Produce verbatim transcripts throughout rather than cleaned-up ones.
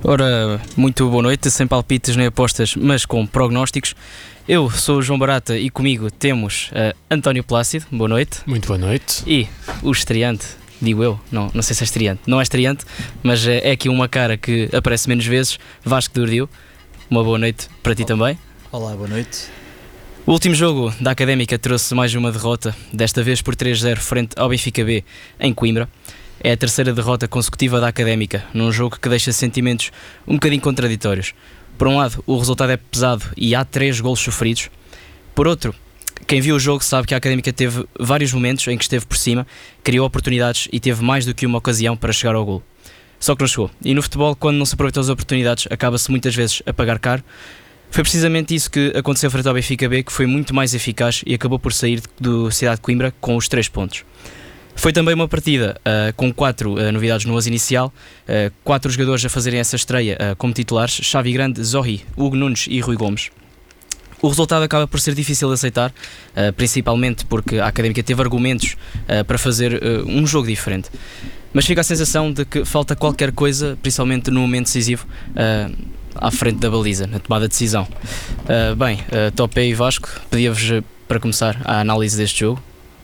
Ora, muito boa noite, sem palpites nem apostas, mas com prognósticos. Eu sou o João Barata e comigo temos uh, António Plácido, boa noite. Muito boa noite. E o estreante, digo eu, não, não sei se é estreante, não é estreante, mas é, é aqui uma cara que aparece menos vezes, Vasco Durdio. Uma boa noite para ti Olá. também. Olá, boa noite. O último jogo da Académica trouxe mais uma derrota, desta vez por três a zero frente ao Benfica B em Coimbra. É a terceira derrota consecutiva da Académica, num jogo que deixa sentimentos um bocadinho contraditórios. Por um lado, o resultado é pesado e há três golos sofridos. Por outro, quem viu o jogo sabe que a Académica teve vários momentos em que esteve por cima, criou oportunidades e teve mais do que uma ocasião para chegar ao golo. Só que não chegou. E no futebol, quando não se aproveitam as oportunidades, acaba-se muitas vezes a pagar caro. Foi precisamente isso que aconteceu frente ao Benfica B, que foi muito mais eficaz e acabou por sair do Cidade de Coimbra com os três pontos. Foi também uma partida uh, com quatro uh, novidades no onze inicial, uh, quatro jogadores a fazerem essa estreia uh, como titulares: Xavi Grande, Zorri, Hugo Nunes e Rui Gomes. O resultado acaba por ser difícil de aceitar, uh, principalmente porque a Académica teve argumentos uh, para fazer uh, um jogo diferente. Mas fica a sensação de que falta qualquer coisa, principalmente no momento decisivo, uh, à frente da baliza, na tomada de decisão. Uh, bem, uh, Topé e Vasco, pedia-vos para começar a análise deste jogo.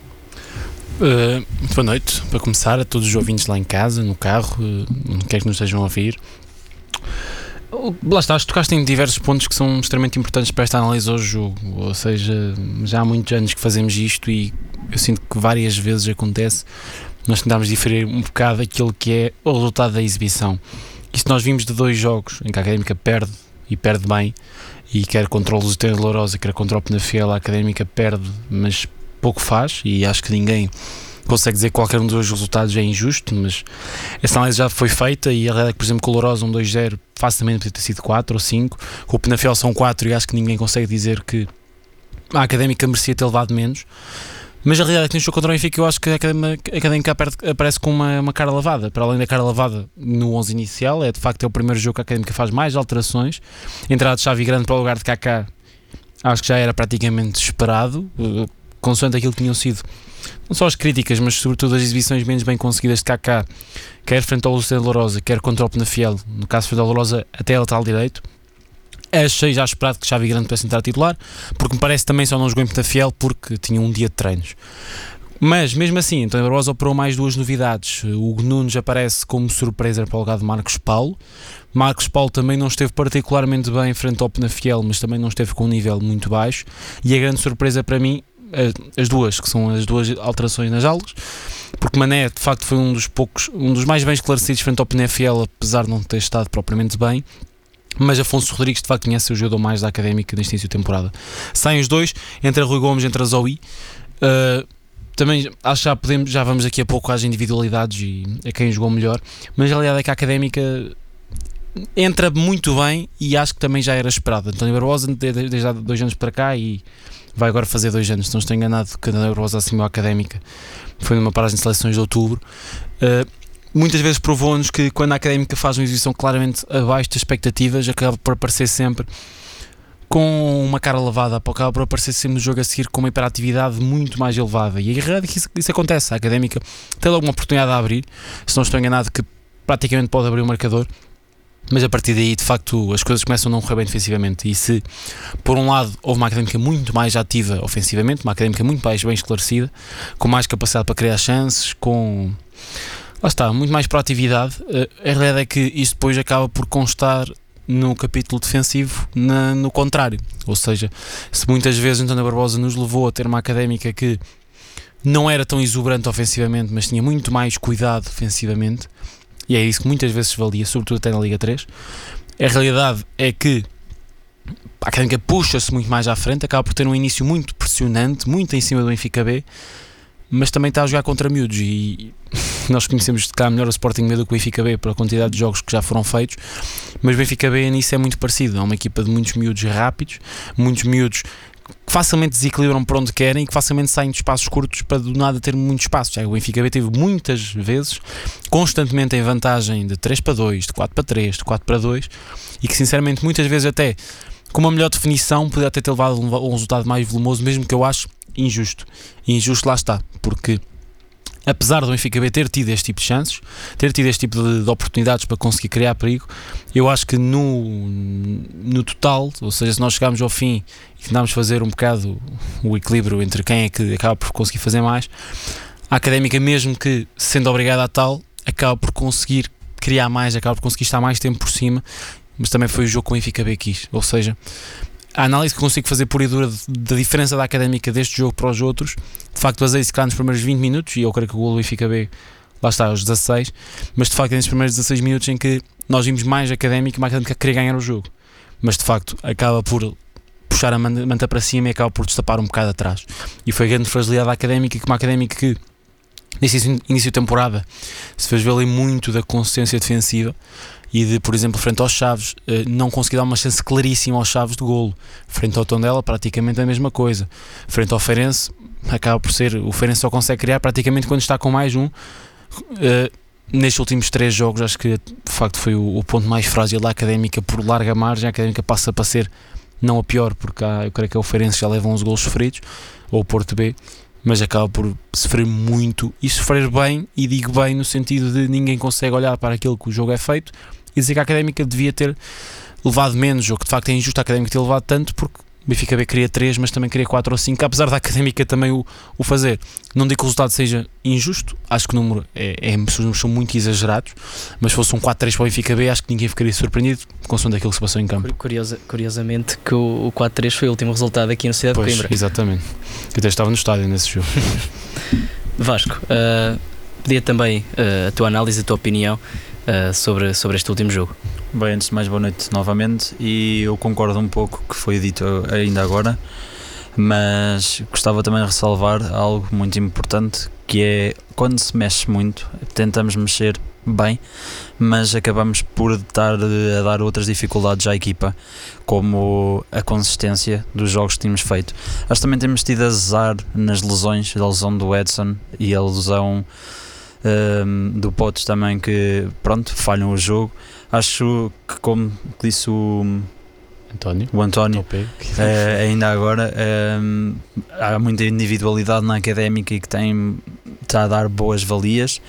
Uh, muito boa noite, para começar, a todos os ouvintes lá em casa, no carro, uh, onde quer que nos estejam a ouvir. Uh, lá está, tocaste em diversos pontos que são extremamente importantes para esta análise ao jogo, ou seja, já há muitos anos que fazemos isto e eu sinto que várias vezes acontece nós tentarmos diferir um bocado aquilo que é o resultado da exibição. Isto nós vimos de dois jogos em que a Académica perde e perde bem, e quer contra o Lusitano de Lourosa, quer contra o Penafiel, a Académica perde, mas pouco faz, e acho que ninguém consegue dizer que qualquer um dos dois resultados é injusto, mas essa análise já foi feita e a realidade é que, por exemplo, com o Lourosa um dois zero facilmente podia ter sido quatro ou cinco, com o Penafiel são quatro e acho que ninguém consegue dizer que a Académica merecia ter levado menos. Mas a realidade é que neste jogo contra o Benfica eu acho que a Académica aparece com uma, uma cara lavada. Para além da cara lavada no onze inicial, é de facto é o primeiro jogo que a Académica faz mais alterações. Entrada de Xavi Grande para o lugar de Kaká, acho que já era praticamente esperado, consoante aquilo que tinham sido não só as críticas, mas sobretudo as exibições menos bem conseguidas de Kaká, quer frente ao Lusitano de Lourosa, quer contra o Penafiel, no caso frente ao Lourosa até a lateral direito. Achei já esperado que Xavi Grande pudesse entrar titular, porque me parece também só não jogou em Penafiel porque tinha um dia de treinos. Mas mesmo assim, António Barbosa operou mais duas novidades. O Hugo Nunes aparece como surpresa para o lugar de Marcos Paulo. Marcos Paulo também não esteve particularmente bem frente ao Penafiel, mas também não esteve com um nível muito baixo. E a grande surpresa para mim, as duas, que são as duas alterações nas aulas, porque Mané de facto foi um dos poucos, um dos mais bem esclarecidos frente ao Penafiel, apesar de não ter estado propriamente bem. Mas Afonso Rodrigues de facto tinha sido o jogador mais da Académica neste início de temporada. Saem os dois, entra Rui Gomes, entra Zoe. Uh, também acho que já, podemos, já vamos daqui a pouco às individualidades e a quem jogou melhor, mas a realidade é que a Académica entra muito bem e acho que também já era esperado. António Barbosa desde há dois anos para cá e vai agora fazer dois anos, se não estou enganado, que António Barbosa assumiu a Académica, foi numa paragem de seleções de outubro. Uh, Muitas vezes provou-nos que quando a Académica faz uma exibição claramente abaixo das expectativas, acaba por aparecer sempre com uma cara lavada, acaba por aparecer sempre no jogo a seguir com uma hiperatividade muito mais elevada. E a realidade é que isso, isso acontece. A Académica tem logo uma oportunidade de abrir, se não estou enganado, que praticamente pode abrir o marcador, mas a partir daí, de facto, as coisas começam a não correr bem defensivamente. E se, por um lado, houve uma Académica muito mais ativa ofensivamente, uma Académica muito mais bem esclarecida, com mais capacidade para criar chances, com... Lá está, muito mais proatividade. A realidade é que isto depois acaba por constar no capítulo defensivo na, no contrário. Ou seja, se muitas vezes António Barbosa nos levou a ter uma Académica que não era tão exuberante ofensivamente, mas tinha muito mais cuidado defensivamente, e é isso que muitas vezes se valia, sobretudo até na Liga três, a realidade é que a Académica puxa-se muito mais à frente, acaba por ter um início muito pressionante, muito em cima do Benfica B, mas também está a jogar contra miúdos e nós conhecemos de cá melhor o Sporting B do que o Benfica B pela quantidade de jogos que já foram feitos, mas o Benfica B nisso é muito parecido, é uma equipa de muitos miúdos rápidos, muitos miúdos que facilmente desequilibram para onde querem e que facilmente saem de espaços curtos para do nada ter muito espaço. Já o Benfica B teve muitas vezes, constantemente em vantagem de três para dois, de quatro para três, de quatro para dois, e que sinceramente muitas vezes até com uma melhor definição poderia até ter levado um resultado mais volumoso, mesmo que eu acho injusto. E injusto lá está, porque apesar do Benfica B ter tido este tipo de chances, ter tido este tipo de, de oportunidades para conseguir criar perigo, eu acho que no, no total, ou seja, se nós chegarmos ao fim e tentarmos fazer um bocado o equilíbrio entre quem é que acaba por conseguir fazer mais, a Académica, mesmo que sendo obrigada a tal, acaba por conseguir criar mais, acaba por conseguir estar mais tempo por cima, mas também foi o jogo que o Benfica B quis, ou seja, a análise que consigo fazer pura e dura da diferença da Académica deste jogo para os outros, de facto basei-se cá nos primeiros vinte minutos, e eu creio que o gol do Benfica B lá está aos dezasseis, mas de facto é nesses primeiros dezasseis minutos em que nós vimos mais Académica e mais Académica querer ganhar o jogo, mas de facto acaba por puxar a manta para cima e acaba por destapar um bocado atrás, e foi a grande fragilidade da Académica, que uma Académica que nesse início de temporada se fez ver ali muito da consistência defensiva e de, por exemplo, frente aos Chaves, não conseguir dar uma chance claríssima aos Chaves de golo. Frente ao Tondela, praticamente a mesma coisa. Frente ao Feirense, acaba por ser, o Feirense só consegue criar praticamente quando está com mais um. Uh, nestes últimos três jogos, acho que de facto foi o, o ponto mais frágil da Académica, por larga margem. A Académica passa para ser não a pior, porque há, eu creio que é o Feirense que já leva uns golos sofridos, ou o Porto B, mas acaba por sofrer muito e sofrer bem, e digo bem no sentido de ninguém consegue olhar para aquilo que o jogo é feito e dizer que a Académica devia ter levado menos, ou que de facto é injusto a Académica ter levado tanto, porque o Benfica B queria três, mas também queria quatro ou cinco, apesar da Académica também o, o fazer. Não digo que o resultado seja injusto, acho que o número é, é, os números são muito exagerados, mas se fosse um quatro três para o Benfica B, acho que ninguém ficaria surpreendido com o daquilo que se passou em campo. Curiosa, curiosamente que o, o quatro três foi o último resultado aqui na cidade pois, de Coimbra. Exatamente, eu até estava no estádio nesse jogo. Vasco, uh, pedia também uh, a tua análise, a tua opinião uh, sobre, sobre este último jogo. Bem, antes de mais, boa noite novamente, e eu concordo um pouco com o que foi dito ainda agora, mas gostava também de ressalvar algo muito importante, que é quando se mexe muito, tentamos mexer bem, mas acabamos por estar a dar outras dificuldades à equipa, como a consistência dos jogos que tínhamos feito. Acho que também temos tido azar nas lesões, a lesão do Edson e a lesão um, do Potes também, que pronto, falham o jogo. Acho que, como disse o António, o António é, ainda agora, é, há muita individualidade na Académica e que tem, está a dar boas valias,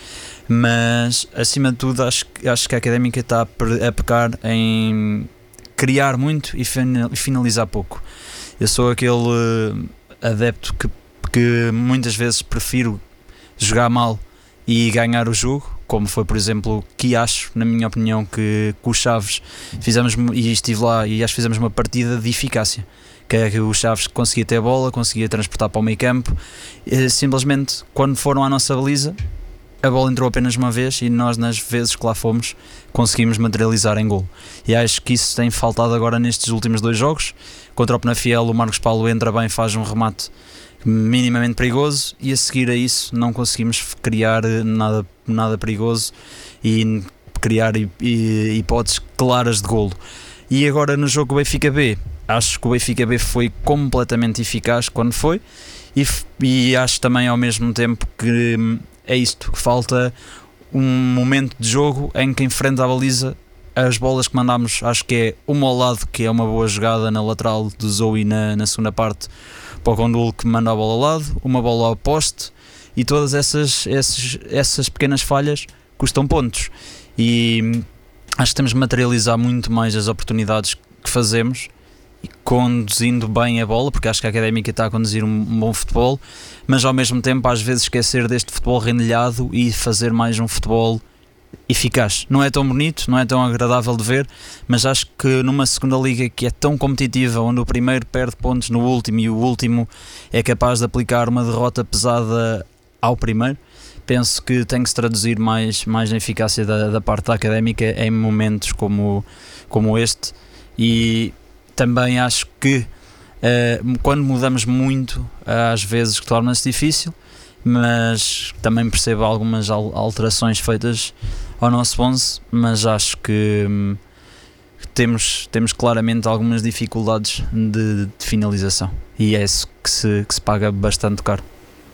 mas acima de tudo acho, acho que a Académica está a pecar em criar muito e finalizar pouco. Eu sou aquele adepto que, que muitas vezes prefiro jogar mal e ganhar o jogo, como foi, por exemplo, que acho, na minha opinião, que com os Chaves fizemos, e estive lá e acho que fizemos uma partida de eficácia, que é que o Chaves conseguia ter a bola, conseguia transportar para o meio campo, e, simplesmente quando foram à nossa baliza a bola entrou apenas uma vez e nós, nas vezes que lá fomos, conseguimos materializar em golo, e acho que isso tem faltado agora nestes últimos dois jogos. Contra o Penafiel, o Marcos Paulo entra bem, faz um remate minimamente perigoso, e a seguir a isso não conseguimos criar nada, nada perigoso e criar hipóteses claras de golo. E agora no jogo do Benfica B, acho que o Benfica B foi completamente eficaz quando foi, e, e acho também ao mesmo tempo que é isto, que falta um momento de jogo em que enfrenta a baliza. As bolas que mandámos, acho que é uma ao lado, que é uma boa jogada na lateral do Zoe na, na segunda parte, para o Gondul, que manda a bola ao lado, uma bola ao poste, e todas essas, essas, essas pequenas falhas custam pontos, e acho que temos de materializar muito mais as oportunidades que fazemos, e conduzindo bem a bola, porque acho que a Académica está a conduzir um, um bom futebol, mas ao mesmo tempo às vezes esquecer deste futebol rendilhado e fazer mais um futebol eficaz. Não é tão bonito, não é tão agradável de ver, mas acho que numa segunda liga que é tão competitiva, onde o primeiro perde pontos no último e o último é capaz de aplicar uma derrota pesada ao primeiro, penso que tem que se traduzir mais, mais na eficácia da, da parte da Académica em momentos como, como este. E também acho que uh, quando mudamos muito, às vezes torna-se difícil, mas também percebo algumas alterações feitas ao nosso onze, mas acho que hum, temos, temos claramente algumas dificuldades de, de finalização, e é isso que se, que se paga bastante caro.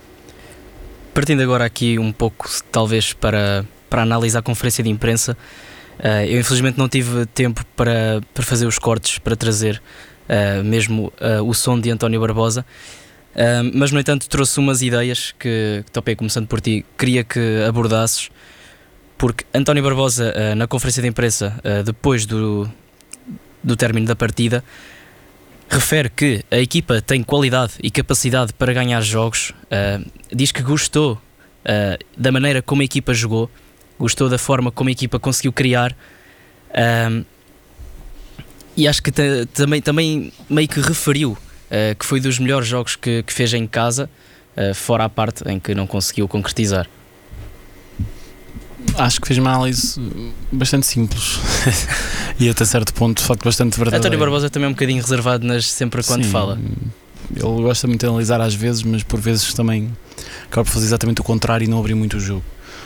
Partindo agora aqui um pouco, talvez, para, para analisar a conferência de imprensa, uh, eu infelizmente não tive tempo para, para fazer os cortes, para trazer uh, mesmo uh, o som de António Barbosa. Uh, mas no entanto trouxe umas ideias que, que Topé, começando por ti, queria que abordasses, porque António Barbosa, uh, na conferência de imprensa, uh, depois do, do término da partida, refere que a equipa tem qualidade e capacidade para ganhar jogos, uh, diz que gostou uh, da maneira como a equipa jogou, gostou da forma como a equipa conseguiu criar, uh, e acho que t- também, também meio que referiu Uh, que foi dos melhores jogos que, que fez em casa, uh, fora a parte em que não conseguiu concretizar. Acho que fez uma análise bastante simples e até certo ponto de facto bastante verdadeira. António Barbosa também é um bocadinho reservado nas, sempre quando Sim, fala. Ele gosta muito de analisar às vezes, mas por vezes também acaba por fazer exatamente o contrário e não abrir muito o jogo.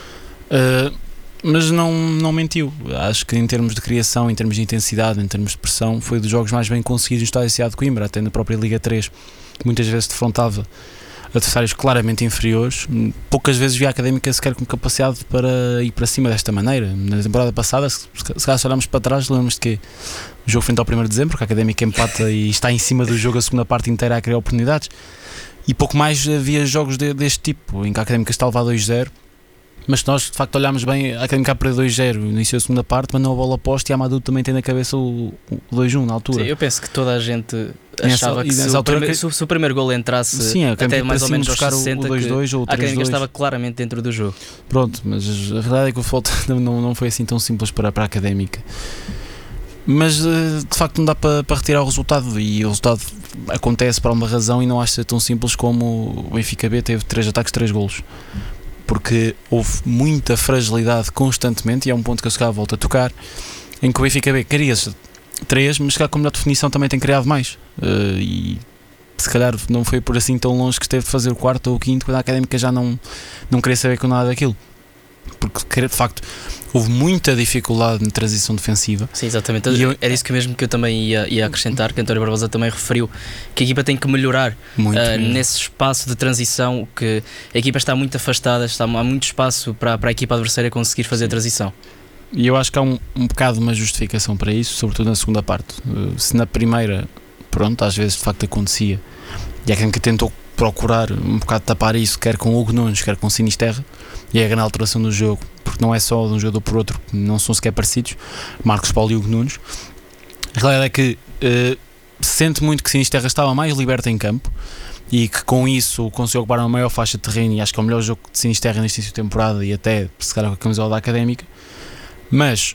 Uh, mas não, não mentiu. Acho que em termos de criação, em termos de intensidade, em termos de pressão, foi dos jogos mais bem conseguidos no Estádio Cidade de Coimbra, até na própria Liga três, que muitas vezes defrontava adversários claramente inferiores. Poucas vezes vi a Académica sequer com capacidade para ir para cima desta maneira. Na temporada passada, se, se calhar se olharmos para trás, lembramos de que o jogo frente ao primeiro de dezembro, que a Académica empata e está em cima do jogo a segunda parte inteira a criar oportunidades, e pouco mais havia jogos de, deste tipo, em que a Académica está a levar dois zero. Mas nós de facto olhámos bem, a Académica para dois zero no início da segunda parte, mandou a bola posta e a Amadou também tem na cabeça o, o dois um na altura. Sim, eu penso que toda a gente achava nessa, que, se o, altura primeiro, que... se o primeiro gol entrasse, sim, até mais ou menos aos sessenta, o dois dois ou o a Académica três dois estava claramente dentro do jogo. Pronto, mas a verdade é que o futebol não, não foi assim tão simples para, para a Académica. Mas de facto não dá para, para retirar o resultado, e o resultado acontece por uma razão e não acho ser tão simples como o Benfica B teve três ataques, três golos. Porque houve muita fragilidade constantemente, e é um ponto que eu se calhar volto a tocar, em que o Benfica B queria três, mas se calhar com melhor definição também tem criado mais, uh, e se calhar não foi por assim tão longe que esteve de fazer o quarto ou o quinto, quando a Académica já não, não queria saber com nada daquilo, porque de facto houve muita dificuldade na transição defensiva. Sim, exatamente. Eu, Era isso que mesmo que eu também ia, ia acrescentar, que António Barbosa também referiu, que a equipa tem que melhorar muito, uh, nesse espaço de transição, que a equipa está muito afastada, está, há muito espaço para, para a equipa adversária conseguir fazer a transição. E eu acho que há um, um bocado uma justificação para isso, sobretudo na segunda parte. Uh, se na primeira, pronto, às vezes de facto acontecia, e a Académica tentou procurar um bocado tapar isso, quer com o Hugo Nunes, quer com o Sinisterra, e é a grande alteração do jogo, porque não é só de um jogador por outro, não são sequer parecidos, Marcos Paulo e Hugo Nunes. A realidade é que uh, se sente muito que Sinisterra estava mais liberto em campo, e que com isso conseguiu ocupar uma maior faixa de terreno, e acho que é o melhor jogo de Sinisterra neste início de temporada, e até se calhar com a camisola da Académica. Mas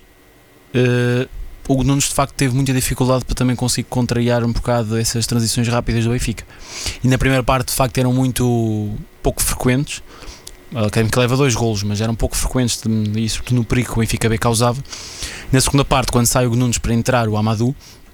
uh, o Nunes de facto teve muita dificuldade para também conseguir contrariar um bocado essas transições rápidas do Benfica, e na primeira parte de facto eram muito pouco frequentes. A Académica leva dois golos, mas eram pouco frequentes, e sobretudo no perigo que o Benfica B causava. Na segunda parte, quando sai o Nunes para entrar o Amadou,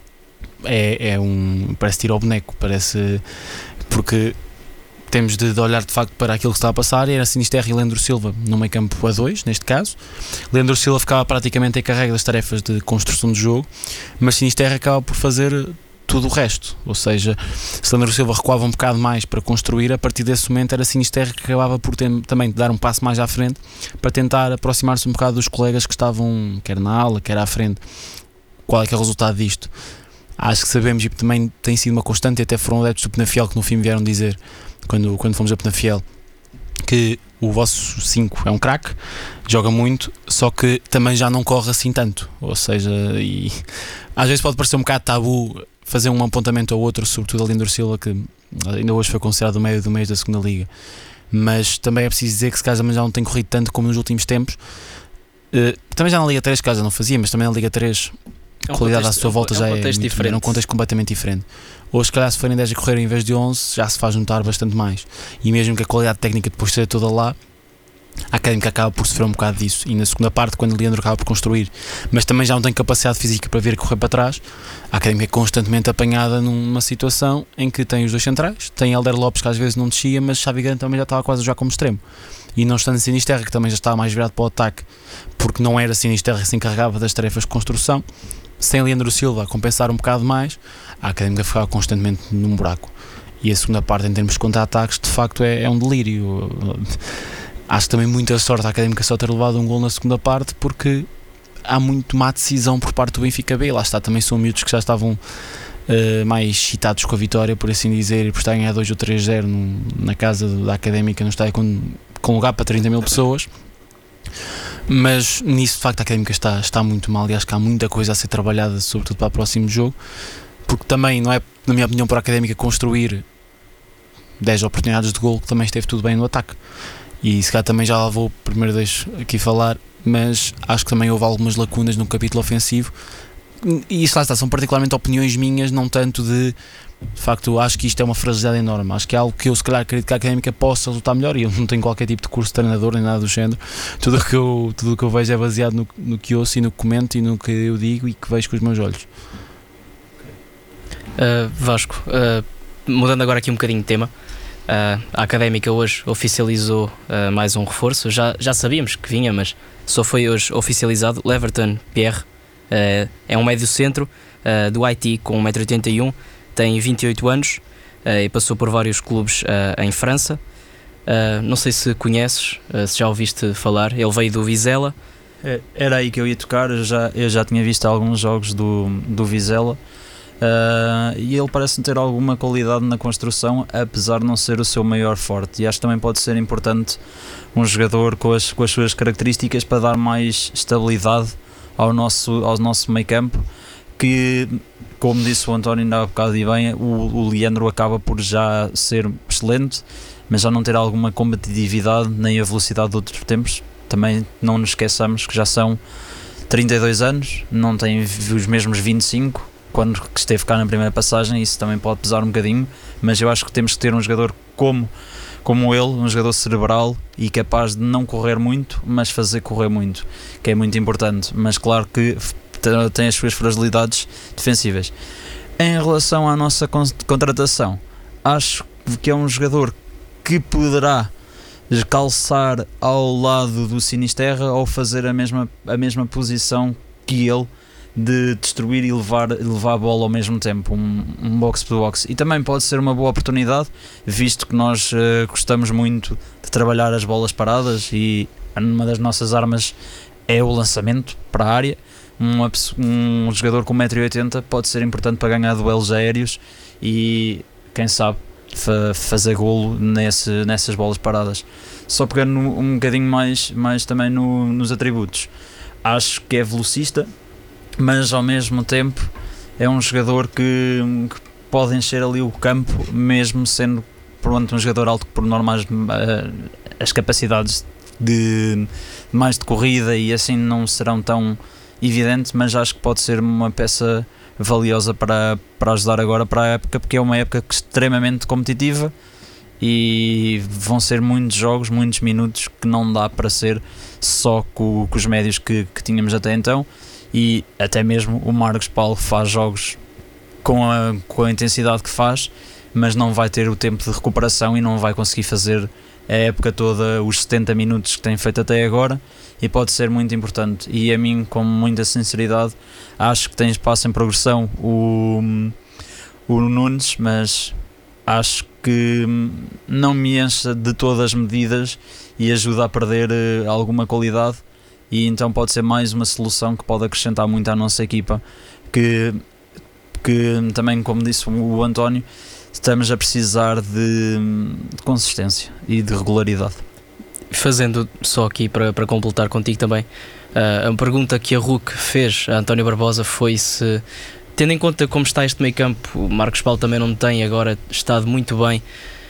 é, é um, parece tirar o boneco, parece, porque temos de, de olhar de facto para aquilo que está a passar, e era Sinisterra e Leandro Silva no meio campo a dois, neste caso. Leandro Silva ficava praticamente a carrega das tarefas de construção do jogo, mas Sinisterra acaba por fazer tudo o resto, ou seja, se Leandro Silva recuava um bocado mais para construir, a partir desse momento era Sinisterra que acabava por ter, também dar um passo mais à frente para tentar aproximar-se um bocado dos colegas que estavam quer na ala, quer à frente. Qual é que é o resultado disto? Acho que sabemos, e também tem sido uma constante, e até foram adeptos do Penafiel que no fim vieram dizer, quando, quando fomos a Penafiel, que o vosso cinco é um craque, joga muito, só que também já não corre assim tanto, ou seja, e às vezes pode parecer um bocado tabu fazer um apontamento ao outro, sobretudo a Leandro Silva, que ainda hoje foi considerado o médio do mês da segunda liga, mas também é preciso dizer que se calhar já não tem corrido tanto como nos últimos tempos. Uh, também já na Liga três, caso não fazia, mas também na Liga três a qualidade à sua volta já é, um diferente. É um contexto completamente diferente. Hoje, se calhar, se forem dez a correr em vez de onze, já se faz notar bastante mais, e mesmo que a qualidade técnica depois esteja toda lá, a Académica acaba por sofrer um bocado disso. E na segunda parte, quando o Leandro acaba por construir, mas também já não tem capacidade física para vir correr para trás, a Académica é constantemente apanhada numa situação em que tem os dois centrais, tem Helder Lopes, que às vezes não descia, mas Xavi Grande também já estava quase já como extremo, e não estando Sinisterra, que também já estava mais virado para o ataque, porque não era Sinisterra que se encarregava das tarefas de construção. Sem Leandro Silva a compensar um bocado mais, a Académica ficava constantemente num buraco. E a segunda parte, em termos de contra-ataques, de facto é, é um delírio. Acho também muita sorte a Académica só ter levado um gol na segunda parte, porque há muito má decisão por parte do Benfica B. Lá está, também são miúdos que já estavam uh, mais excitados com a vitória, por assim dizer, e por estar a ganhar dois ou três zero na casa da Académica, no estádio com, com lugar para trinta mil pessoas. Mas nisso, de facto, a Académica está, está muito mal e acho que há muita coisa a ser trabalhada, sobretudo para o próximo jogo, porque também não é, na minha opinião, para a Académica construir dez oportunidades de golo, que também esteve tudo bem no ataque. E se calhar também já lá vou primeiro deixo aqui falar, mas acho que também houve algumas lacunas no capítulo ofensivo, e isso lá está, são particularmente opiniões minhas, não tanto de de facto, acho que isto é uma fragilidade enorme, acho que é algo que eu se calhar acredito que a Académica possa resultar melhor, e eu não tenho qualquer tipo de curso de treinador nem nada do género, tudo o que eu, tudo o que eu vejo é baseado no, no que ouço e no que comento e no que eu digo e que vejo com os meus olhos. Uh, Vasco, uh, mudando agora aqui um bocadinho de tema, uh, a Académica hoje oficializou uh, mais um reforço, já, já sabíamos que vinha, mas só foi hoje oficializado. Leverton Pierre, uh, é um médio centro uh, do Haiti com um metro e oitenta e um, tem vinte e oito anos uh, e passou por vários clubes uh, em França. Uh, não sei se conheces, uh, se já ouviste falar, ele veio do Vizela. Era aí que eu ia tocar, eu já, eu já tinha visto alguns jogos do, do Vizela, uh, e ele parece ter alguma qualidade na construção, apesar de não ser o seu maior forte, e acho que também pode ser importante um jogador com as, com as suas características para dar mais estabilidade ao nosso, ao nosso meio campo, que, como disse o António ainda há bocado e bem, o, o Leandro acaba por já ser excelente, mas já não ter alguma competitividade nem a velocidade de outros tempos. Também não nos esqueçamos que já são trinta e dois anos, não tem os mesmos vinte e cinco quando esteve cá na primeira passagem, isso também pode pesar um bocadinho, mas eu acho que temos que ter um jogador como, como ele, um jogador cerebral e capaz de não correr muito, mas fazer correr muito, que é muito importante, mas claro que tem as suas fragilidades defensivas. Em relação à nossa contratação, acho que é um jogador que poderá calçar ao lado do Sinisterra ou fazer a mesma, a mesma posição que ele, de destruir e levar, levar a bola ao mesmo tempo, um, um box to box, e também pode ser uma boa oportunidade, visto que nós uh, gostamos muito de trabalhar as bolas paradas e uma das nossas armas é o lançamento para a área. Um, um jogador com um metro e oitenta pode ser importante para ganhar duelos aéreos e, quem sabe, fa- fazer golo nesse, nessas bolas paradas. Só pegando um bocadinho mais, mais também no, nos atributos, acho que é velocista, mas ao mesmo tempo é um jogador que, que pode encher ali o campo, mesmo sendo pronto, um jogador alto que por normais as capacidades de mais de corrida e assim não serão tão evidentes, mas acho que pode ser uma peça valiosa para, para ajudar agora para a época, porque é uma época extremamente competitiva e vão ser muitos jogos, muitos minutos que não dá para ser só com, com os médios que, que tínhamos até então, e até mesmo o Marcos Paulo faz jogos com a, com a intensidade que faz, mas não vai ter o tempo de recuperação e não vai conseguir fazer a época toda os setenta minutos que tem feito até agora, e pode ser muito importante. E a mim, com muita sinceridade, acho que tem espaço em progressão o, o Nunes, mas acho que não me enche de todas as medidas e ajuda a perder uh, alguma qualidade, e então pode ser mais uma solução que pode acrescentar muito à nossa equipa, que, que também, como disse o António, estamos a precisar de, de consistência e de regularidade. Fazendo só aqui para, para completar contigo também, uh, a pergunta que a R U C fez a António Barbosa foi se, tendo em conta como está este meio campo, o Marcos Paulo também não tem agora estado muito bem,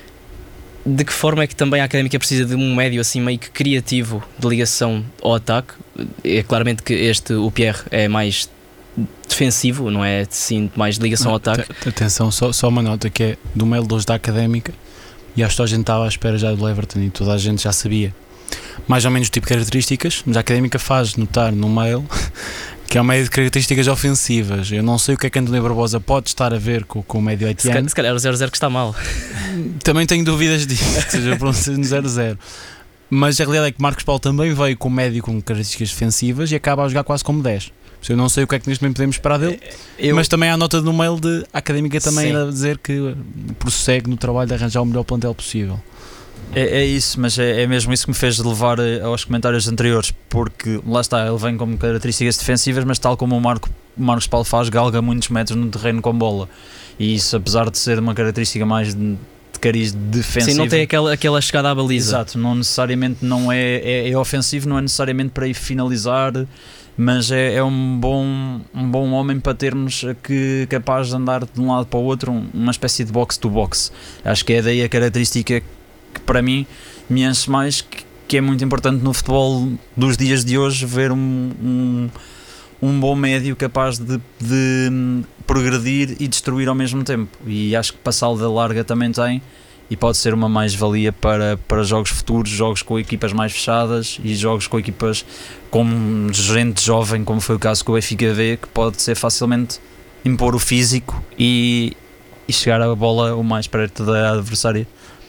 de que forma é que também a Académica precisa de um médio assim meio que criativo de ligação ao ataque? É claramente que este, o Pierre, é mais defensivo, não é assim mais de ligação não, ao ataque. Atenção, só, só uma nota que é do mail de hoje da Académica, e acho que a gente estava à espera já do Leverton e toda a gente já sabia mais ou menos o tipo de características, mas a Académica faz notar no mail que é um médio de características ofensivas. Eu não sei o que é que António Barbosa pode estar a ver com, com o médio haitiano. Se calhar o zero zero que está mal. Também tenho dúvidas disso, seja por um zero zero. Mas a realidade é que Marcos Paulo também veio com um médio com características defensivas e acaba a jogar quase como dez. Eu não sei o que é que neste momento podemos esperar dele, eu... mas também há a nota no mail de a Académica também a dizer que prossegue no trabalho de arranjar o melhor plantel possível. É, é isso, mas é, é mesmo isso que me fez levar aos comentários anteriores, porque lá está, ele vem com características defensivas, mas tal como o Marco, Marcos Paulo faz, galga muitos metros no terreno com bola, e isso, apesar de ser uma característica mais de, de cariz defensivo... Sim, não tem aquela, aquela chegada à baliza. Exato, não necessariamente não é, é, é ofensivo, não é necessariamente para ir finalizar, mas é, é um, bom, um bom homem para termos que, capaz de andar de um lado para o outro, uma espécie de box-to-box. Acho que é daí a característica que para mim me enche mais, que, que é muito importante no futebol dos dias de hoje, ver um, um, um bom médio capaz de, de progredir e destruir ao mesmo tempo, e acho que passá-lo da larga também tem, e pode ser uma mais-valia para, para jogos futuros, jogos com equipas mais fechadas e jogos com equipas com gente jovem, como foi o caso com o Benfica B, que pode ser facilmente impor o físico e, e chegar a bola o mais perto da adversária.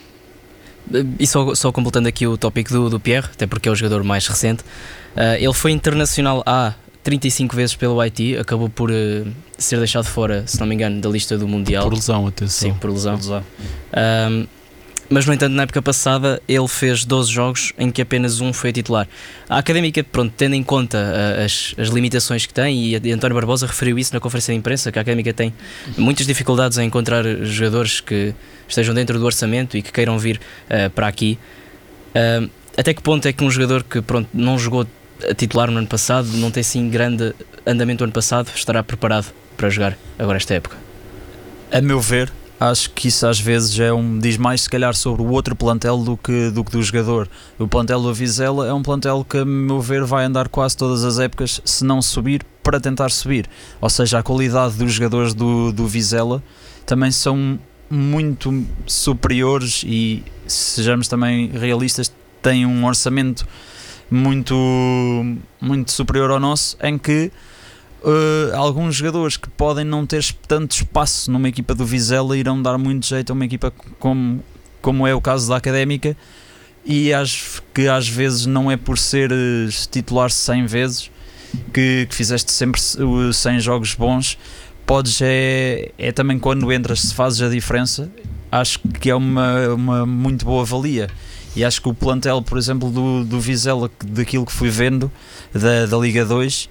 E só, só completando aqui o tópico do, do Pierre, até porque é o jogador mais recente, uh, ele foi internacional há trinta e cinco vezes pelo Haiti, acabou por uh, ser deixado fora, se não me engano, da lista do Mundial. Por lesão, atenção. Sim, por lesão. Por lesão. Um, mas, no entanto, na época passada ele fez doze jogos em que apenas um foi titular. A Académica, pronto, tendo em conta uh, as, as limitações que tem, e, e António Barbosa referiu isso na conferência de imprensa, que a Académica tem muitas dificuldades em encontrar jogadores que estejam dentro do orçamento e que queiram vir uh, para aqui. Uh, até que ponto é que um jogador que, pronto, não jogou a titular no ano passado, não tem assim grande andamento no ano passado, estará preparado para jogar agora esta época? A meu ver, acho que isso às vezes é um, diz mais se calhar sobre o outro plantel do que, do que do jogador. O plantel do Vizela é um plantel que, a meu ver, vai andar quase todas as épocas, se não subir, para tentar subir. Ou seja, a qualidade dos jogadores do, do Vizela também são muito superiores e, sejamos também realistas, têm um orçamento muito, muito superior ao nosso, em que uh, alguns jogadores que podem não ter tanto espaço numa equipa do Vizela irão dar muito jeito a uma equipa como, como é o caso da Académica, e acho que às vezes não é por ser uh, titular cem vezes que, que fizeste sempre uh, cem jogos bons. Podes, é, é também quando entras, se fazes a diferença, acho que é uma, uma muito boa valia. E acho que o plantel, por exemplo, do, do Vizela, daquilo que fui vendo da, da Liga dois,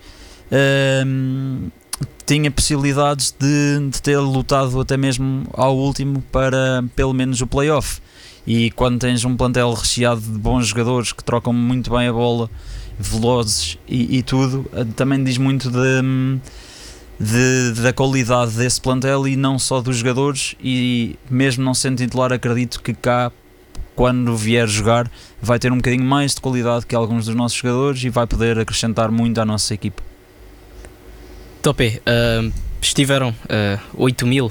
hum, tinha possibilidades de, de ter lutado até mesmo ao último para pelo menos o play-off. E quando tens um plantel recheado de bons jogadores que trocam muito bem a bola, velozes e, e tudo, também diz muito de, de, da qualidade desse plantel e não só dos jogadores. E mesmo não sendo titular, acredito que cá, quando vier jogar, vai ter um bocadinho mais de qualidade que alguns dos nossos jogadores e vai poder acrescentar muito à nossa equipa. Topé, uh, estiveram uh, oito mil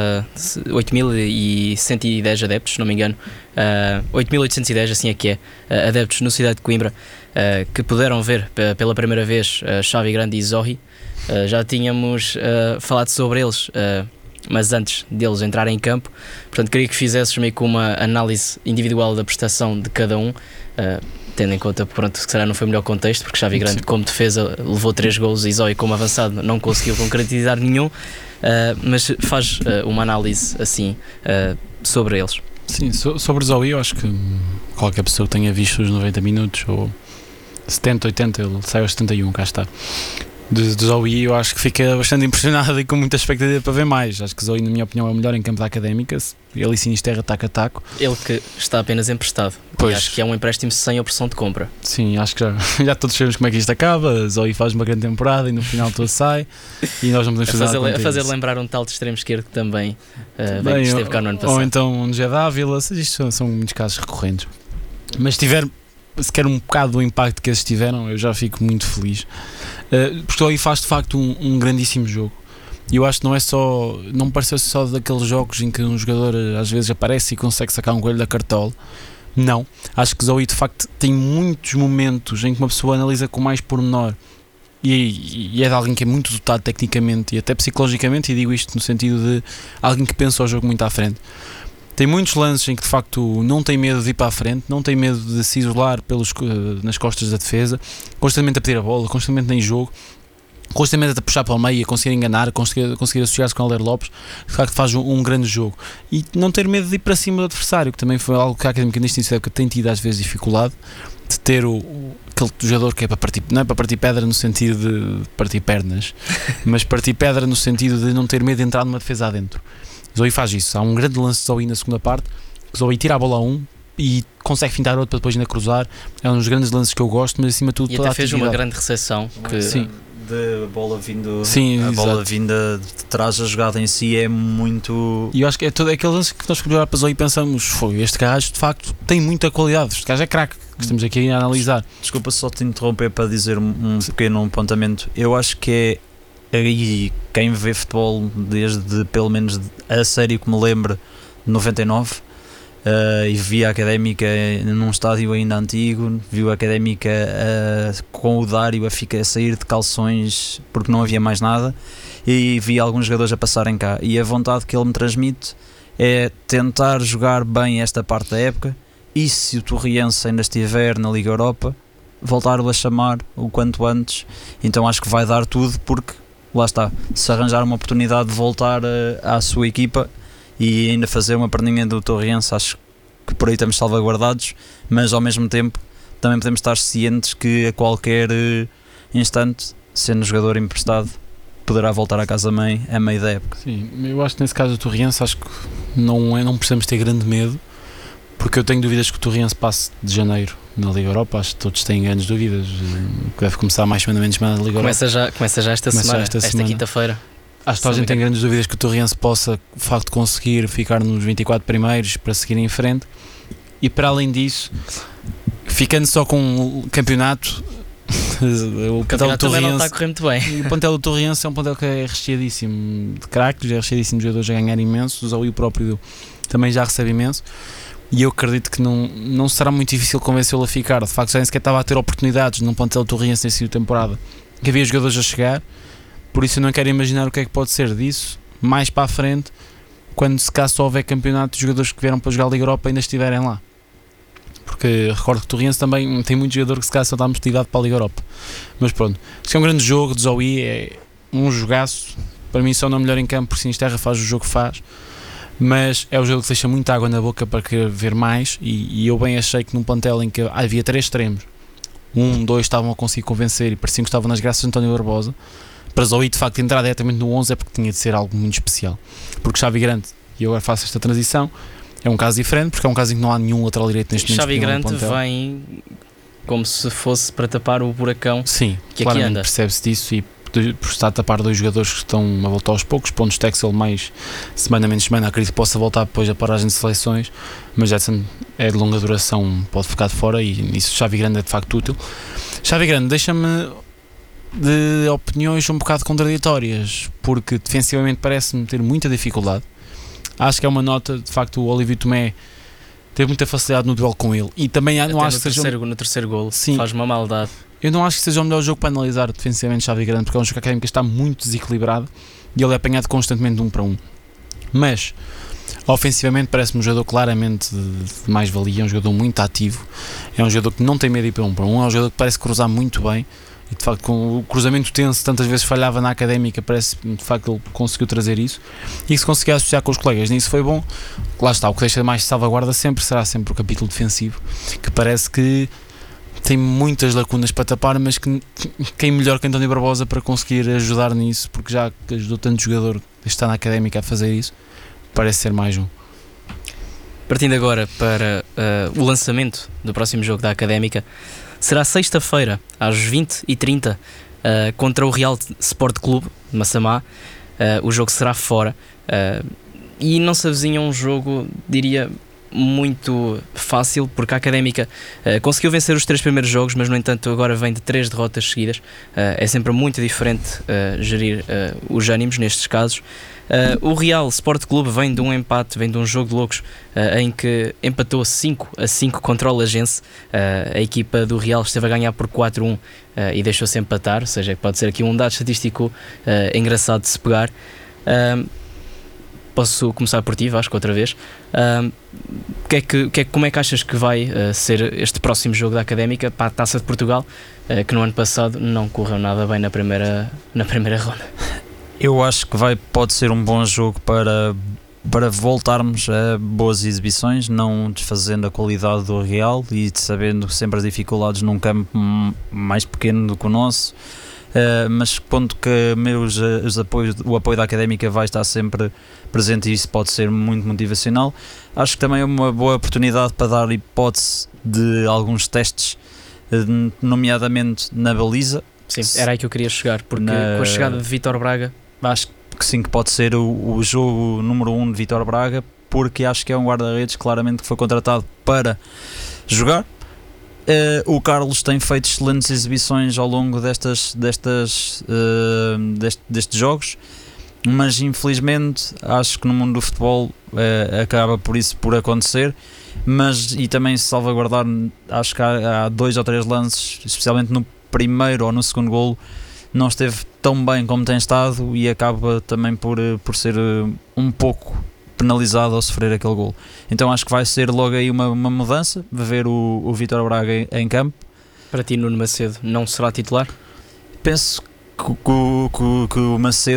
e cento e dez adeptos, se não me engano, uh, oito mil oitocentos e dez, assim é que é, uh, adeptos no Cidade de Coimbra, uh, que puderam ver p- pela primeira vez uh, Xavi Grande e Zorri. Uh, já tínhamos uh, falado sobre eles, uh, mas antes deles entrarem em campo, portanto queria que fizesses meio que uma análise individual da prestação de cada um, uh, tendo em conta, pronto, que será não foi o melhor contexto, porque Xavi Grande, sim, como defesa levou três golos e Zói como avançado não conseguiu concretizar nenhum, uh, mas faz uh, uma análise assim uh, sobre eles. Sim, so, sobre o Zói, eu acho que qualquer pessoa que tenha visto os noventa minutos ou setenta, oitenta, ele sai aos setenta e um, cá está, de, de Zói, eu acho que fica bastante impressionado e com muita expectativa para ver mais. Acho que Zói, na minha opinião, é o melhor em campo da Académica. Ele e Sinisterra taco a taco. Ele que está apenas emprestado. Pois. E acho que é um empréstimo sem opção de compra. Sim, acho que já, já todos sabemos como é que isto acaba. Zói faz uma grande temporada e no final todo sai e nós não podemos fazer, fazer nada A fazer isso. lembrar um tal de extremo esquerdo que também, uh, também bem, esteve cá no ano passado. Ou então um José Dávila. Isto são, são muitos casos recorrentes. Mas se tiver sequer um bocado do impacto que esses tiveram, eu já fico muito feliz. Uh, porque Zói faz de facto um, um grandíssimo jogo. E eu acho que não é só, não me pareceu só daqueles jogos em que um jogador às vezes aparece e consegue sacar um coelho da cartola. Não, acho que Zói de facto tem muitos momentos em que uma pessoa analisa com mais pormenor e, e é de alguém que é muito dotado tecnicamente e até psicologicamente, e digo isto no sentido de alguém que pensa o jogo muito à frente. Tem muitos lances em que de facto não tem medo de ir para a frente, não tem medo de se isolar pelos, nas costas da defesa, constantemente a pedir a bola, constantemente em jogo. constantemente a puxar para o meio, a conseguir enganar, a conseguir, a conseguir associar-se com o Helder Lopes, de facto faz um, um grande jogo. E não ter medo de ir para cima do adversário, que também foi algo que a Académica neste início da época tem tido às vezes dificuldade, de ter o, o, aquele jogador que é para partir, não é para partir pedra no sentido de partir pernas, mas partir pedra no sentido de não ter medo de entrar numa defesa adentro. Zoe faz isso. Há um grande lance de Zoe na segunda parte, Zoe tira a bola a um e consegue fintar outro para depois ainda cruzar. É um dos grandes lances que eu gosto, mas acima de tudo e toda até fez uma grande recepção que... Sim. De bola vindo, Sim, a bola exato. vinda de trás, a jogada em si é muito. E eu acho que é todo aquele lance que nós podemos olhar para Zoe e pensamos: foi, este gajo de facto tem muita qualidade, este gajo é craque, que estamos aqui a analisar. Desculpa só te interromper para dizer um, um pequeno apontamento. Eu acho que é aí quem vê futebol desde pelo menos a série que me lembro de noventa e nove. Uh, e vi a Académica num estádio ainda antigo, viu a Académica uh, com o Dário a, ficar, a sair de calções porque não havia mais nada, e vi alguns jogadores a passarem cá, e a vontade que ele me transmite é tentar jogar bem esta parte da época, e se o Torriense ainda estiver na Liga Europa, voltar-o a chamar o quanto antes. Então acho que vai dar tudo, porque lá está, se arranjar uma oportunidade de voltar uh, à sua equipa e ainda fazer uma perninha do Torriense, acho que por aí estamos salvaguardados, mas ao mesmo tempo também podemos estar cientes que a qualquer uh, instante, sendo jogador emprestado, poderá voltar à casa-mãe a meio da época. Sim, eu acho que nesse caso o Torriense, acho que não, é, não precisamos ter grande medo, porque eu tenho dúvidas que o Torriense passe de janeiro na Liga Europa. Acho que todos têm grandes dúvidas, que deve começar mais semana menos semana na Liga começa Europa. Já, começa já esta Começa semana, já esta esta semana. quinta-feira. Acho que toda a gente tem grandes dúvidas que o Torriense possa, de facto, conseguir ficar nos vinte e quatro primeiros para seguir em frente. E para além disso, ficando só com o campeonato, o, O campeonato também não está a correr muito bem. o plantel do Torriense é um plantel que é recheadíssimo de craques, é recheadíssimo de jogadores a ganhar imenso. O Zoe próprio também já recebe imenso. E eu acredito que não, não será muito difícil convencê-lo a ficar. De facto, já nem sequer estava a ter oportunidades num plantel do Torriense nesse início de temporada, que havia jogadores a chegar. Por isso eu não quero imaginar o que é que pode ser disso mais para a frente, quando se caso só houver campeonato, os jogadores que vieram para jogar a Liga Europa ainda estiverem lá. Porque recordo que o Torriense também tem muito jogador que se caso só está motivado para a Liga Europa. Mas pronto, isto é um grande jogo de Zoe, é um jogaço. Para mim só não é melhor em campo, porque Sinisterra faz o jogo que faz. Mas é o jogo que deixa muita água na boca para querer ver mais, e, e eu bem achei que num plantel em que havia três extremos, um, dois estavam a conseguir convencer e pareciam que estavam nas graças de António Barbosa, para Zoe de facto entrar diretamente no onze é porque tinha de ser algo muito especial. Porque Xavi Grande, e eu agora faço esta transição, é um caso diferente, porque é um caso em que não há nenhum lateral direito neste momento. Xavi Grande vem como se fosse para tapar o buracão. Sim, que aqui anda. Percebe-se disso, e por estar a tapar dois jogadores que estão a voltar aos poucos, pontos Texel mais semana menos semana, acredito que possa voltar depois a paragem de seleções, mas Jetson é de longa duração, pode ficar de fora, e isso Xavi Grande é de facto útil. Xavi Grande deixa-me de opiniões um bocado contraditórias, porque defensivamente parece-me ter muita dificuldade. Acho que é uma nota, de facto, o Olívio Tomé teve muita facilidade no duelo com ele, e também não Até acho no que seja terceiro, um... no terceiro golo, Sim. faz uma maldade. Eu não acho que seja o melhor jogo para analisar defensivamente Xavi Grande, porque é um jogo que a Académica está muito desequilibrado e ele é apanhado constantemente de um para um. Mas ofensivamente parece-me um jogador claramente de mais valia, é um jogador muito ativo, é um jogador que não tem medo de ir para um para um, é um jogador que parece cruzar muito bem, e de facto com o cruzamento tenso tantas vezes falhava na Académica, parece de facto que ele conseguiu trazer isso e que se conseguia associar com os colegas, nisso foi bom. Lá está, o que deixa mais de salvaguarda sempre será sempre o capítulo defensivo, que parece que tem muitas lacunas para tapar, mas que quem melhor que António Barbosa para conseguir ajudar nisso, porque já ajudou tanto jogador que está na Académica a fazer isso, parece ser mais um. Partindo agora para uh, o lançamento do próximo jogo da Académica, será sexta-feira às vinte e trinta uh, contra o Real Sport Clube de Massamá. Uh, o jogo será fora uh, e não se avizinha um jogo, diria, muito fácil, porque a Académica uh, conseguiu vencer os três primeiros jogos, mas no entanto agora vem de três derrotas seguidas. Uh, é sempre muito diferente uh, gerir uh, os ânimos nestes casos. Uh, o Real Sport Clube vem de um empate, vem de um jogo de loucos uh, em que empatou cinco a cinco contra o Lagense. Uh, a equipa do Real esteve a ganhar por quatro a um uh, e deixou-se empatar, ou seja, pode ser aqui um dado estatístico uh, engraçado de se pegar. Uh, Posso começar por ti, Vasco, outra vez. Uh, que é que, que é, como é que achas que vai uh, ser este próximo jogo da Académica para a Taça de Portugal, uh, que no ano passado não correu nada bem na primeira, na primeira ronda? Eu acho que vai, pode ser um bom jogo para, para voltarmos a boas exibições, não desfazendo a qualidade do Real e sabendo sempre as dificuldades num campo mais pequeno do que o nosso. Uh, mas ponto que meus, os apoios, o apoio da Académica vai estar sempre presente e isso pode ser muito motivacional. Acho que também é uma boa oportunidade para dar hipótese de alguns testes, uh, nomeadamente na baliza. Sim, era aí que eu queria chegar, porque na... com a chegada de Vítor Braga, acho que sim, que pode ser o, o jogo número um de Vítor Braga, porque acho que é um guarda-redes claramente que foi contratado para jogar. Uh, o Carlos tem feito excelentes exibições ao longo destas, destas, uh, deste, destes jogos, mas infelizmente acho que no mundo do futebol uh, acaba por isso por acontecer. Mas e também se salvaguardar, acho que há, há dois ou três lances, especialmente no primeiro ou no segundo golo, não esteve tão bem como tem estado e acaba também por, por ser um pouco penalizado ao sofrer aquele golo. Então acho que vai ser logo aí uma, uma mudança, vai ver o, o Vítor Braga em, em campo. Para ti, Nuno Macedo não será titular? Penso que, que, que, que o Macedo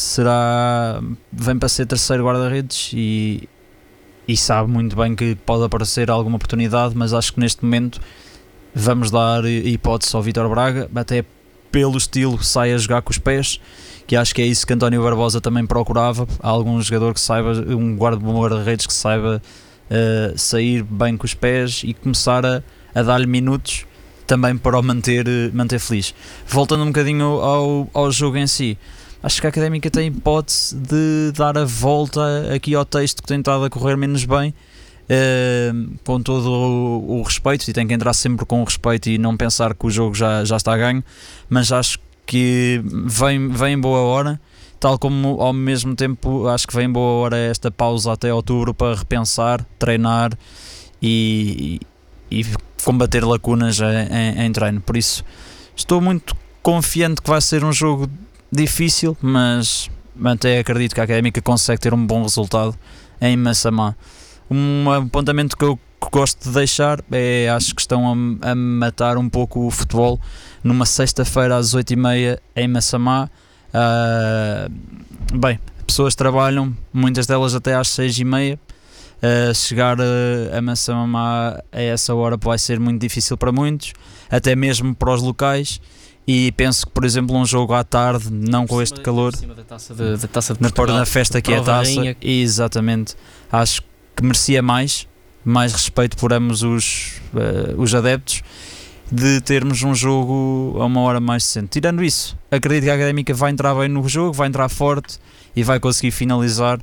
será, vem para ser terceiro guarda-redes e, e sabe muito bem que pode aparecer alguma oportunidade, mas acho que neste momento vamos dar hipótese ao Vítor Braga, até pelo estilo que sai a jogar com os pés, que acho que é isso que António Barbosa também procurava. Há algum jogador que saiba, um guarda-redes que saiba uh, sair bem com os pés e começar a, a dar-lhe minutos também para o manter, manter feliz. Voltando um bocadinho ao, ao jogo em si, acho que a Académica tem hipótese de dar a volta aqui ao texto que tem estado a correr menos bem, uh, com todo o, o respeito, e tem que entrar sempre com o respeito e não pensar que o jogo já, já está a ganho, mas acho que vem, vem em boa hora, tal como ao mesmo tempo acho que vem em boa hora esta pausa até outubro para repensar, treinar e, e combater lacunas em, em treino. Por isso estou muito confiante que vai ser um jogo difícil, mas até acredito que a Académica consegue ter um bom resultado em Massamá. Um apontamento que eu gosto de deixar é, acho que estão a, a matar um pouco o futebol numa sexta-feira às oito e meia em Massamá. Uh, bem, pessoas trabalham, muitas delas até às seis e meia. Uh, chegar a, a Massamá a essa hora vai ser muito difícil para muitos, até mesmo para os locais. E penso que, por exemplo, um jogo à tarde, não com este calor, em cima da taça de, da taça de na, Portugal, na festa que é a taça, rainha. Exatamente, acho que merecia mais, mais respeito por ambos os, uh, os adeptos, de termos um jogo a uma hora mais decente. Tirando isso, acredito que a Académica vai entrar bem no jogo, vai entrar forte e vai conseguir finalizar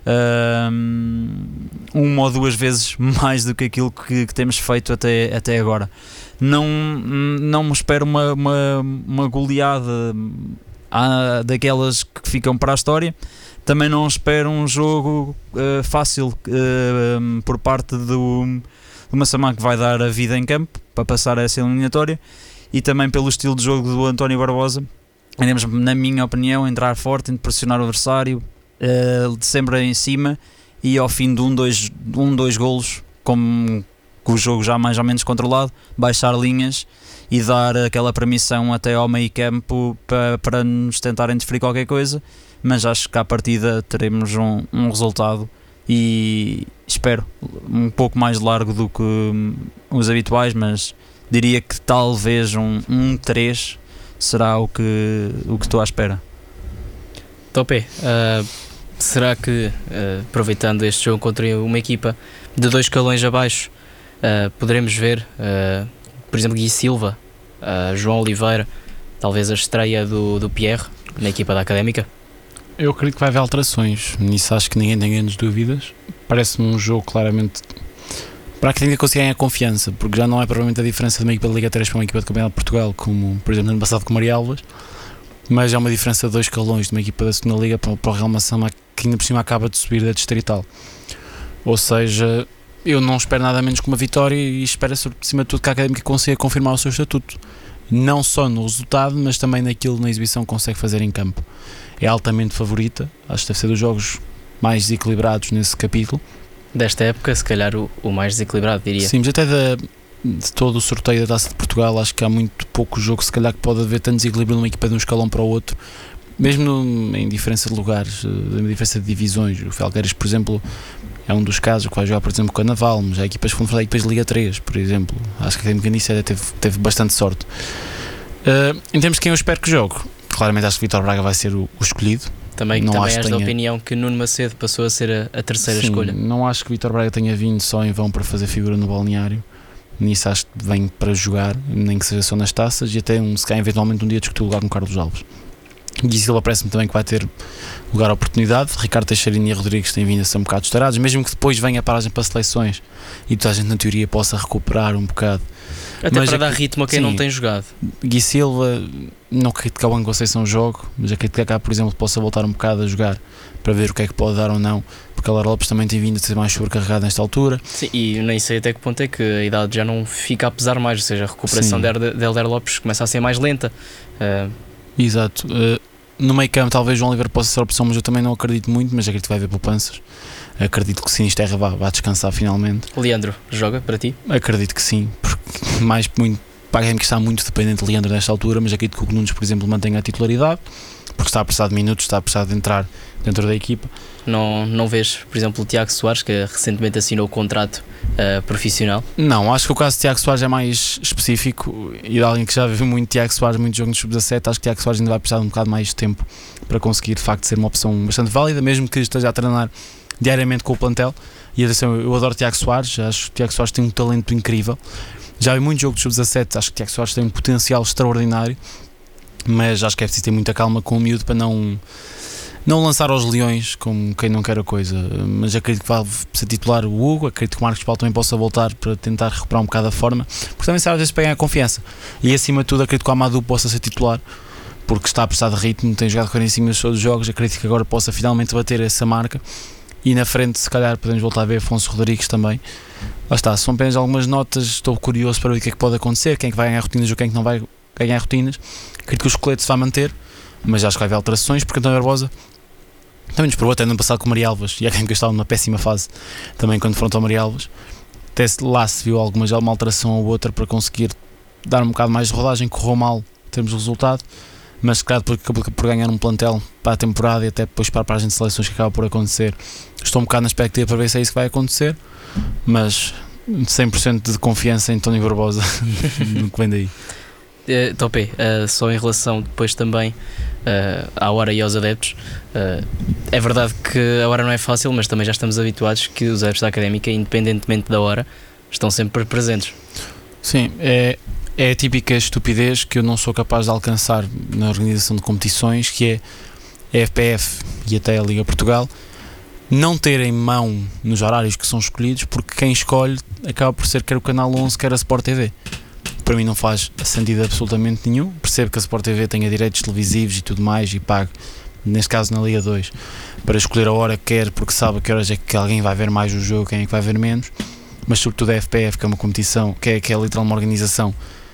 um, uma ou duas vezes mais do que aquilo que, que temos feito até, até agora. Não, não me espero uma, uma, uma goleada ah, daquelas que ficam para a história. Também não espero um jogo uh, fácil uh, por parte do, do Massamá, que vai dar a vida em campo para passar essa eliminatória, e também pelo estilo de jogo do António Barbosa. Iremos, na minha opinião, entrar forte, pressionar o adversário, uh, sempre em cima, e ao fim de um, dois, um, dois golos, com, com o jogo já mais ou menos controlado, baixar linhas e dar aquela permissão até ao meio campo para, para nos tentarem deferir qualquer coisa. Mas acho que à partida teremos um, um resultado, e espero um pouco mais largo do que um, os habituais, mas diria que talvez um, um três será o que, o que estou à espera. Topé, uh, será que, uh, aproveitando este jogo contra uma equipa de dois escalões abaixo, uh, poderemos ver, uh, por exemplo, Gui Silva, uh, João Oliveira, talvez a estreia do, do Pierre na equipa da Académica? Eu acredito que vai haver alterações, nisso acho que ninguém tem grandes dúvidas. Parece-me um jogo claramente para a Académica conseguir ganhar confiança, porque já não é provavelmente a diferença de uma equipa de Liga três para uma equipa de Campeonato de Portugal, como por exemplo no ano passado com Marialvas, mas é uma diferença de dois escalões de uma equipa da segunda Liga para, para o Real Massamá, que ainda por cima acaba de subir da Distrital. Ou seja, eu não espero nada menos que uma vitória, e espero acima de tudo que a Académica consiga confirmar o seu estatuto, não só no resultado, mas também naquilo, na exibição que consegue fazer em campo. É altamente favorita, acho que deve ser dos jogos mais desequilibrados nesse capítulo, Desta época, se calhar o, o mais desequilibrado, diria. Sim, mas até da, de todo o sorteio da Taça de Portugal, acho que há muito pouco jogo, se calhar, que pode haver tanto desequilíbrio numa equipa de um escalão para o outro, mesmo no, em diferença de lugares, em diferença de divisões. O Felgueiras, por exemplo, é um dos casos que vai jogar, por exemplo, com a Naval, mas há equipas que vão fazer equipas de Liga três, por exemplo. Acho que a Académica nisso teve, teve bastante sorte. Uh, em termos de quem eu espero que jogue, claramente acho que Vítor Braga vai ser o, o escolhido. Também, não também acho és que da tenha... opinião que Nuno Macedo passou a ser a, a terceira Sim, escolha. Não acho que Vítor Braga tenha vindo só em vão para fazer figura no balneário. Nisso acho que vem para jogar, nem que seja só nas taças, e até um, se calhar eventualmente um dia discutir o lugar com Carlos Alves. Gui Silva parece-me também que vai ter lugar à oportunidade. Ricardo Teixeirinha e Rodrigues têm vindo a ser um bocado estourados, mesmo que depois venha a paragem para seleções e toda a gente na teoria possa recuperar um bocado. Até mas para é dar que, ritmo a quem sim, não tem jogado. Gui Silva, não acredito que a Juan Conceição jogue, mas acredito que cá, por exemplo, possa voltar um bocado a jogar para ver o que é que pode dar ou não, porque a Lara Lopes também tem vindo a ser mais sobrecarregado nesta altura. Sim, e nem sei até que ponto é que a idade já não fica a pesar mais, ou seja, a recuperação de Hélder Lopes começa a ser mais lenta. Uh... Exato. Uh, no meio campo talvez João Oliveira possa ser a opção, mas eu também não acredito muito, mas acredito que vai haver poupanças. Acredito que o Sinisterra vá, vá descansar finalmente. Leandro, joga para ti? Acredito que sim, porque mais muito, para a Académica está muito dependente de Leandro nesta altura, mas acredito que o Nunes, por exemplo, mantenha a titularidade, porque está a precisar de minutos, está a precisar de entrar dentro da equipa. Não, não vês, por exemplo, o Tiago Soares, que recentemente assinou o contrato uh, profissional? Não, acho que o caso de Tiago Soares é mais específico, e de alguém que já viu muito Tiago Soares, muito jogo no sub dezassete, acho que Tiago Soares ainda vai precisar de um bocado mais de tempo para conseguir de facto ser uma opção bastante válida, mesmo que esteja a treinar diariamente com o plantel. E atenção, eu adoro Tiago Soares, acho que Tiago Soares tem um talento incrível, já vi muito jogo de sub dezassete, acho que Tiago Soares tem um potencial extraordinário, mas acho que é preciso ter muita calma com o miúdo para não, não lançar aos leões como quem não quer a coisa. Mas acredito que vai ser titular o Hugo, acredito que o Marcos Paulo também possa voltar para tentar recuperar um bocado a forma, porque também sabe às vezes para ganhar confiança, e acima de tudo acredito que o Amadou possa ser titular, porque está a precisar de ritmo, tem jogado quarenta e cinco minutos todos os jogos, acredito que agora possa finalmente bater essa marca. E na frente, se calhar, podemos voltar a ver Afonso Rodrigues também. Lá está, são apenas algumas notas. Estou curioso para ver o que é que pode acontecer, quem é que vai ganhar rotinas ou quem é que não vai ganhar rotinas. Acredito que o esqueleto se vai manter, mas acho que vai haver alterações, porque António Barbosa também nos provou até no passado com o Maria Alves, e a Académica estava numa péssima fase também quando confrontou o Maria Alves. Até lá se viu alguma, uma alteração ou outra para conseguir dar um bocado mais de rodagem, correu mal em termos de resultado, mas claro, por, por, por ganhar um plantel para a temporada e até depois para a paragem de seleções que acaba por acontecer, estou um bocado na expectativa para ver se é isso que vai acontecer, mas cem por cento de confiança em António Barbosa no que vem daí. Uh, Topé, uh, só em relação depois também uh, à hora e aos adeptos, uh, é verdade que a hora não é fácil, mas também já estamos habituados que os adeptos da Académica, independentemente da hora, estão sempre presentes. Sim, é, é a típica estupidez que eu não sou capaz de alcançar na organização de competições, que é a F P F e até a Liga Portugal não terem mão nos horários que são escolhidos, porque quem escolhe acaba por ser quer o Canal onze, quer a Sport T V. Para mim não faz sentido absolutamente nenhum. Percebo que a Sport T V tenha direitos televisivos e tudo mais e pague, neste caso na Liga dois, para escolher a hora que quer, porque sabe a que horas é que alguém vai ver mais o jogo, quem é que vai ver menos, mas sobretudo a F P F, que é uma competição, que é, que é literal uma organização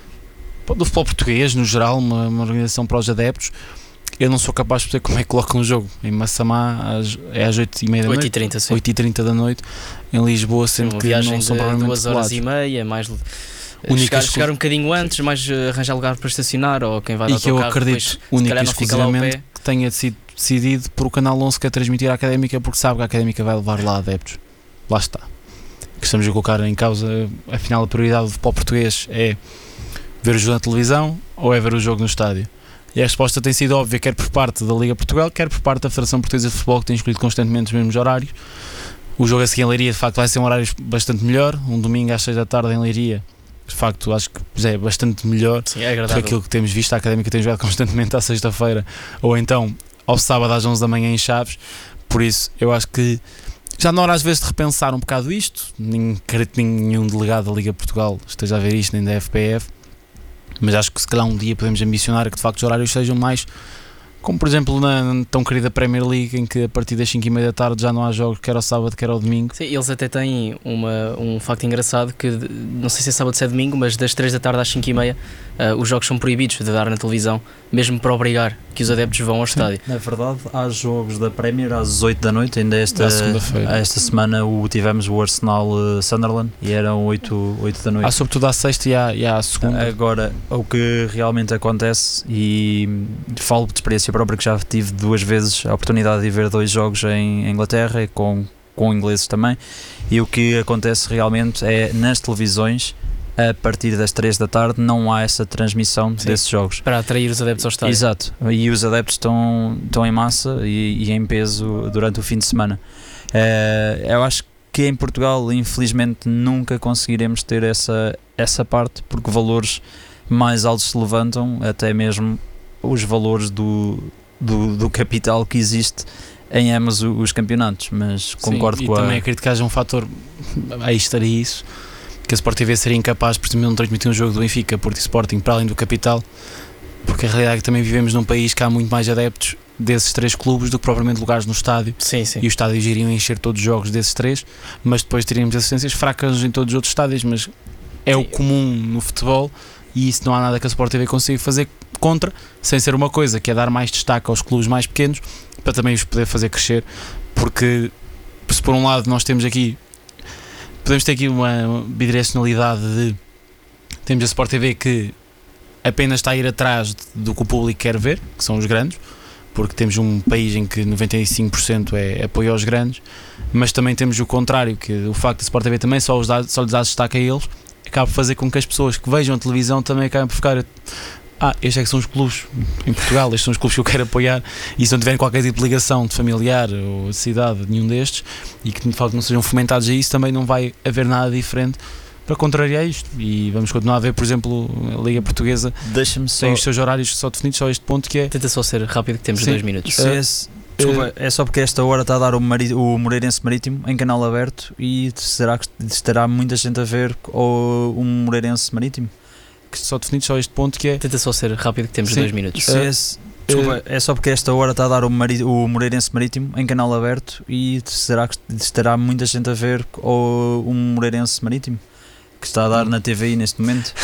do futebol português no geral, uma, uma organização para os adeptos. Eu não sou capaz de perceber como é que colocam um jogo em Massamá, às, é às oito e meia da noite, oito e trinta, sim. oito e trinta da noite, em Lisboa, sendo uma que viagem não são provavelmente duas horas populares. e meia, mais Única chegar, exclu- chegar um bocadinho antes, mais uh, arranjar lugar para estacionar, ou quem vai dar E que eu autocarro, acredito depois, única se e calhar não fica lá ao exclusivamente pé. que tenha sido decidido por o Canal onze que quer transmitir à Académica, porque sabe que a Académica vai levar lá adeptos. Lá está. Que estamos a colocar em causa, afinal a prioridade do futebol português é ver o jogo na televisão ou é ver o jogo no estádio? E a resposta tem sido óbvia, quer por parte da Liga Portugal, quer por parte da Federação Portuguesa de Futebol, que tem escolhido constantemente os mesmos horários. O jogo a seguir em Leiria, de facto, vai ser um horário bastante melhor, um domingo às seis da tarde em Leiria, de facto, acho que é bastante melhor. Sim, é do que agradável. aquilo que temos visto. A Académica tem jogado constantemente à sexta-feira, ou então ao sábado às onze da manhã em Chaves, por isso eu acho que já na hora às vezes de repensar um bocado isto. Nem acredito que nenhum delegado da Liga Portugal esteja a ver isto, nem da F P F, mas acho que se calhar um dia podemos ambicionar que de facto os horários sejam mais como por exemplo na tão querida Premier League, em que a partir das cinco e meia da tarde já não há jogos, quer ao sábado, quer ao domingo. Sim, eles até têm uma, um facto engraçado que, não sei se é sábado ou se é domingo, mas das três da tarde às cinco e meia uh, os jogos são proibidos de dar na televisão, mesmo para obrigar que os adeptos vão ao estádio. Na verdade, há jogos da Premier às oito da noite, ainda esta, esta semana o, tivemos o Arsenal uh, Sunderland e eram oito da noite. Há sobretudo à sexta e à, e à segunda. Agora, o que realmente acontece, e falo de experiência própria, que já tive duas vezes a oportunidade de ver dois jogos em Inglaterra, com, com ingleses também, e o que acontece realmente é nas televisões, a partir das três da tarde não há essa transmissão Sim. desses jogos. Para atrair os adeptos ao estádio. Exato, e os adeptos estão, estão em massa e, e em peso durante o fim de semana. Uh, eu acho que em Portugal, infelizmente, nunca conseguiremos ter essa, essa parte, porque valores mais altos se levantam, até mesmo os valores do, do, do capital que existe em ambos os campeonatos, mas concordo Sim, com e a... também acredito que haja um fator extra a isso, que a Sport T V seria incapaz, por exemplo, de não transmitir um jogo do Benfica, Porto e Sporting para além do capital, porque a realidade é que também vivemos num país que há muito mais adeptos desses três clubes do que propriamente lugares no estádio. Sim, sim. E os estádios iriam encher todos os jogos desses três, mas depois teríamos assistências fracas em todos os outros estádios, mas é sim. o comum no futebol, e isso não há nada que a Sport T V consiga fazer contra, sem ser uma coisa que é dar mais destaque aos clubes mais pequenos, para também os poder fazer crescer, porque se por um lado nós temos aqui podemos ter aqui uma bidirecionalidade de temos a Sport T V que apenas está a ir atrás do que o público quer ver, que são os grandes, porque temos um país em que noventa e cinco por cento é apoio aos grandes, mas também temos o contrário, que o facto de a Sport T V também só, os dá, só lhes dá destaque a eles, acaba por fazer com que as pessoas que vejam a televisão também acabem por ficar ah, estes é que são os clubes em Portugal, estes são os clubes que eu quero apoiar, e se não tiverem qualquer tipo de ligação de familiar ou de cidade, nenhum destes, e que de facto não sejam fomentados a isso, também não vai haver nada diferente para contrariar isto. E vamos continuar a ver, por exemplo, a Liga Portuguesa Deixa-me só... tem os seus horários só definidos, só este ponto que é... Tenta só ser rápido, que temos Sim. dois minutos. É, desculpa, é só porque esta hora está a dar o, Mari, o Moreirense Marítimo em canal aberto, e será que estará muita gente a ver o, o Moreirense Marítimo? Só definido só este ponto que é... Tenta só ser rápido, que temos Sim. dois minutos. É, desculpa, é só porque esta hora está a dar o, Mari, o Moreirense Marítimo em canal aberto, e será que estará muita gente a ver o, o Moreirense Marítimo, que está a dar na T V I neste momento?